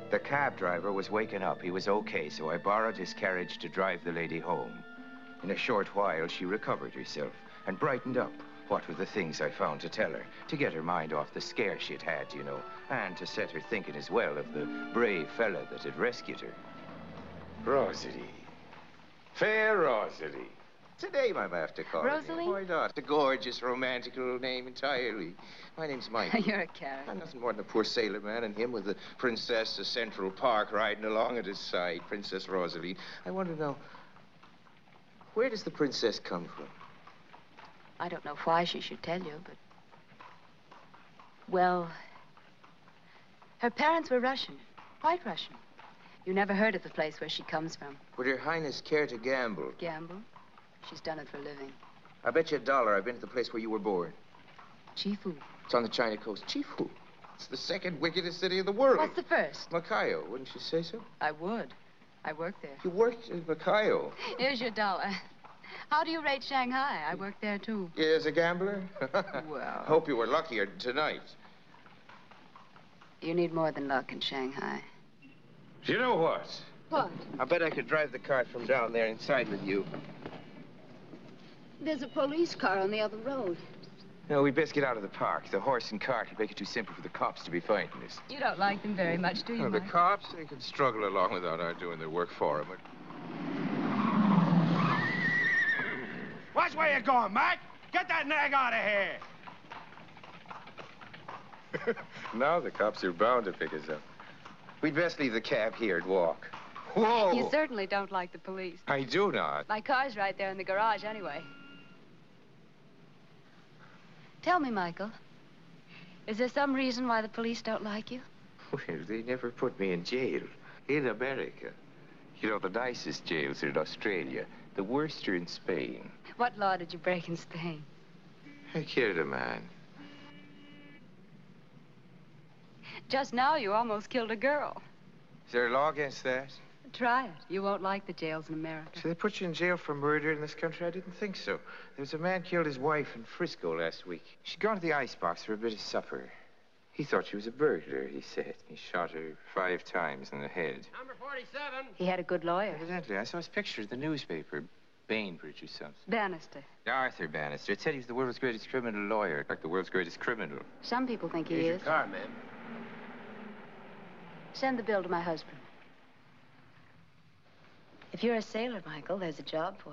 The cab driver was waking up. He was okay, so I borrowed his carriage to drive the lady home. In a short while, she recovered herself and brightened up. What were the things I found to tell her? To get her mind off the scare she'd had, you know, and to set her thinking as well of the brave fella that had rescued her. Rosalie. Fair Rosalie. It's a name I'm after calling Rosalie? you. Why not? A gorgeous, romantic little name entirely. My name's Michael. You're a character. I'm nothing more than a poor sailor man, and him with the Princess of Central Park riding along at his side, Princess Rosalie. I wonder now, where does the princess come from? I don't know why she should tell you, but... Well, her parents were Russian, white Russian. You never heard of the place where she comes from. Would Your Highness care to gamble? Gamble? She's done it for a living. I bet you $1 I've been to the place where you were born. Chifu. It's on the China coast. Chifu. It's the second wickedest city in the world. What's the first? Macao, wouldn't you say so? I would. I worked there. You worked in Macao? Here's your $1. How do you rate Shanghai? I worked there, too. Yeah, as a gambler? Well... Hope you were luckier tonight. You need more than luck in Shanghai. You know what? What? I bet I could drive the cart from down there inside with you. There's a police car on the other road. No, we'd best get out of the park. The horse and cart would make it too simple for the cops to be finding us. You don't like them very much, do you, The Mike? cops, they can struggle along without our doing their work for them. Watch where you're going, Mike. Get that nag out of here. Now the cops are bound to pick us up. We'd best leave the cab here and walk. Whoa! You certainly don't like the police. I do not. My car's right there in the garage, anyway. Tell me, Michael, is there some reason why the police don't like you? Well, they never put me in jail. In America. You know, the nicest jails are in Australia. The worst are in Spain. What law did you break in Spain? I killed a man. Just now, you almost killed a girl. Is there a law against that? Try it. You won't like the jails in America. So they put you in jail for murder in this country? I didn't think so. There was a man killed his wife in Frisco last week. She'd gone to the icebox for a bit of supper. He thought she was a burglar, he said. He shot her 5 times in the head. Number 47. He had a good lawyer. Evidently. I saw his picture in the newspaper. Bainbridge or something. Bannister. Arthur Bannister. It said he was the world's greatest criminal lawyer. Like the world's greatest criminal. Some people think he Here's is. your car, ma'am. Send the bill to my husband. If you're a sailor, Michael, there's a job for you.